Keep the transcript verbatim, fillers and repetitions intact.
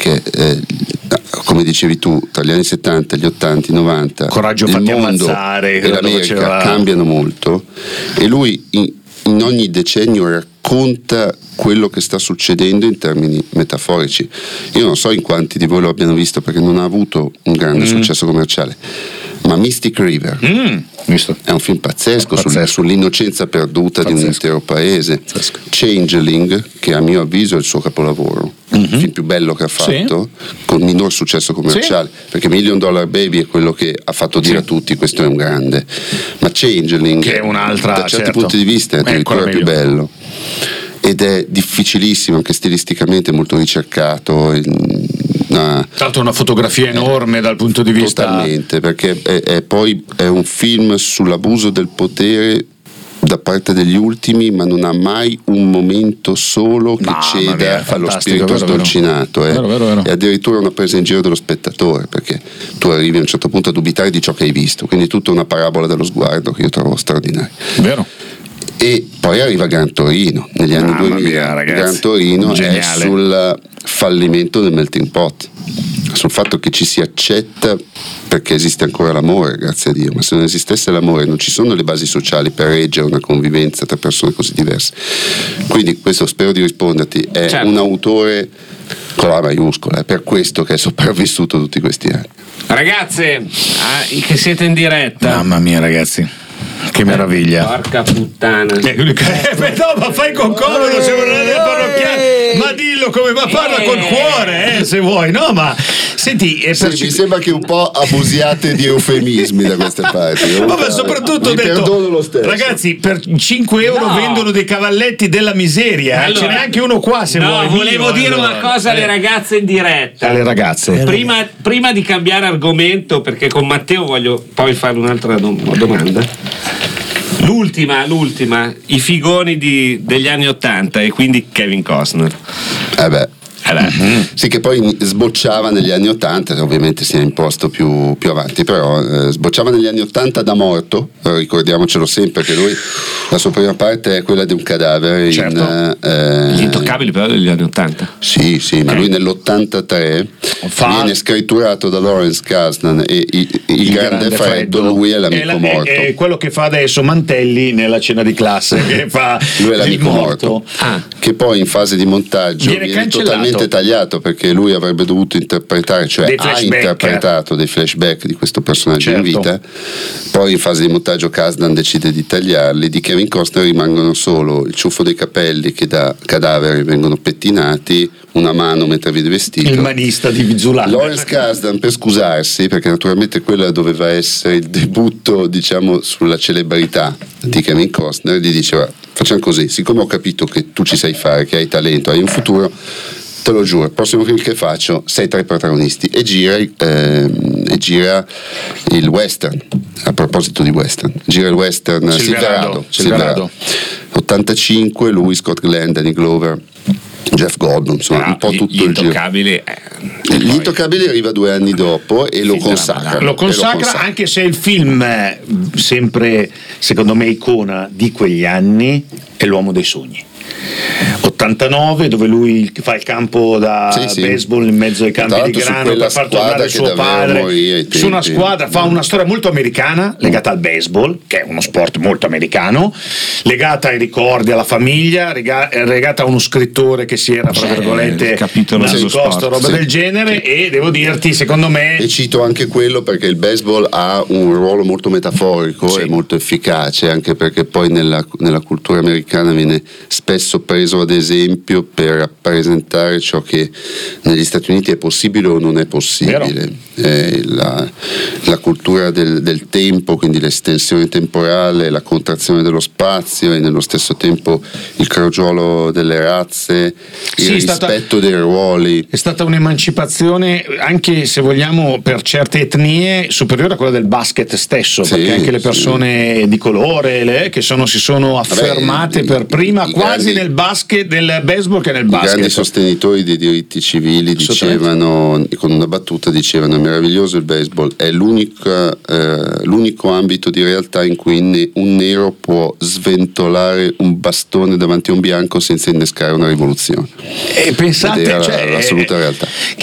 perché eh, come dicevi tu, tra gli anni settanta, gli ottanta, i novanta, Coraggio il fatti mondo ammazzare, e l'America faceva... cambiano molto, e lui in, in ogni decennio racconta quello che sta succedendo in termini metaforici. Io non so in quanti di voi lo abbiano visto, perché non ha avuto un grande mm. successo commerciale, ma Mystic River mm. è un film pazzesco, pazzesco. Sul, sull'innocenza perduta pazzesco. di un intero paese. Pazzesco. Changeling, che a mio avviso è il suo capolavoro, mm-hmm. il film più bello che ha fatto, sì. con minor successo commerciale, sì. perché Million Dollar Baby è quello che ha fatto dire sì. a tutti questo è un grande, ma Changeling, che è un'altra, da certi certo. punti di vista è addirittura più bello, ed è difficilissimo anche stilisticamente, molto ricercato. Una, tra l'altro una fotografia enorme dal punto di vista totalmente, perché è, è poi è un film sull'abuso del potere da parte degli ultimi, ma non ha mai un momento solo che no, ceda allo spirito vero, sdolcinato vero. Eh. Vero, vero, vero. È addirittura una presa in giro dello spettatore, perché tu arrivi a un certo punto a dubitare di ciò che hai visto, quindi tutta una parabola dello sguardo che io trovo straordinaria. Vero. E poi arriva Gran Torino negli anni Mamma duemila. mia, Gran Torino geniale. È sul fallimento del melting pot, sul fatto che ci si accetta perché esiste ancora l'amore, grazie a Dio, ma se non esistesse l'amore non ci sono le basi sociali per reggere una convivenza tra persone così diverse. Quindi questo, spero di risponderti, è certo. un autore con la maiuscola, è per questo che è sopravvissuto tutti questi anni. Ragazze, ah, che siete in diretta, mamma mia ragazzi, che meraviglia, porca puttana. Eh, eh, no, ma fai con comodo, se vuoi del parrocchiale, ma dillo come, ma parla col cuore, eh, se vuoi, no, ma senti, eh, sì, ci... mi sembra che un po' abusiate di eufemismi da queste parti. Ma no, soprattutto ho detto, lo stesso. Ragazzi, per cinque euro no. vendono dei cavalletti della miseria, allora, ce n'è anche uno qua se no, vuoi. volevo mio, dire allora. una cosa alle ragazze in diretta. Alle ragazze. Prima, prima di cambiare argomento, perché con Matteo voglio poi fare un'altra dom- domanda. L'ultima, l'ultima, i figoni di, degli anni Ottanta, e quindi Kevin Costner. Eh beh. Mm-hmm. Sì, che poi sbocciava negli anni Ottanta, ovviamente si è imposto più, più avanti, però eh, sbocciava negli anni Ottanta da morto, ricordiamocelo sempre che lui, la sua prima parte è quella di un cadavere, certo. in, eh, Gli Intoccabili però degli anni Ottanta. Sì, sì, okay. ma lui nell'ottantatré Fa... viene scritturato da Lawrence Kasdan, e il, il, il grande, grande freddo, freddo, lui è l'amico è la, morto. È, è quello che fa adesso Mantelli nella cena di classe, che fa lui è l'amico morto, morto ah. che poi in fase di montaggio viene, viene totalmente tagliato, perché lui avrebbe dovuto interpretare, cioè ha interpretato dei flashback di questo personaggio certo. in vita, poi in fase di montaggio Kasdan decide di tagliarli. Di Kevin Costner rimangono solo il ciuffo dei capelli che da cadavere vengono pettinati, una mano mentre viene vestito, il manista di Zulander. Lawrence Kasdan, per scusarsi, perché naturalmente quella doveva essere il debutto, diciamo, sulla celebrità di Kevin Costner, gli diceva: facciamo così, siccome ho capito che tu ci sai fare, che hai talento, hai un futuro, te lo giuro, il prossimo film che faccio sei tra i protagonisti. E gira, ehm, e gira il western. A proposito di western, gira il western Silverado, Silverado. ottantacinque, lui, Scott Glenn, Danny Glover, Jeff Goldblum, insomma, no, un po' tutto gli il giro. Eh, Gli Intoccabili arriva due anni dopo e lo consacra. Lo consacra, lo consacra, anche se il film, sempre secondo me icona di quegli anni, è L'uomo dei sogni. ottantanove, dove lui fa il campo da sì, baseball sì. in mezzo ai campi di grano per far tornare suo padre su una squadra, fa una storia molto americana legata al baseball, che è uno sport molto americano, legata ai ricordi, alla famiglia, legata a uno scrittore che si era tra virgolette nascosto, roba sì. del genere sì. e devo dirti, secondo me, e cito anche quello perché il baseball ha un ruolo molto metaforico sì. e molto efficace, anche perché poi nella, nella cultura americana viene spesso preso ad esempio per rappresentare ciò che negli Stati Uniti è possibile o non è possibile. Eh, la, la cultura del, del tempo, quindi l'estensione temporale, la contrazione dello spazio e nello stesso tempo il crogiolo delle razze, il sì, rispetto stata, dei ruoli. È stata un'emancipazione, anche se vogliamo per certe etnie, superiore a quella del basket stesso, sì, perché anche le persone sì. di colore le, che sono, si sono affermate Vabbè, per prima quasi grandi, nel basket, del baseball che nel basket. I grandi sostenitori dei diritti civili dicevano, con una battuta dicevano: è meraviglioso il baseball, è l'unico, eh, l'unico ambito di realtà in cui ne, un nero può sventolare un bastone davanti a un bianco senza innescare una rivoluzione. E pensate, Ed era cioè, l'assoluta realtà.